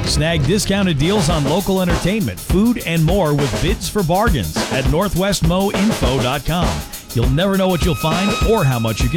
Snag discounted deals on local entertainment, food, and more with bids for bargains at northwestmoinfo.com. You'll never know what you'll find or how much you can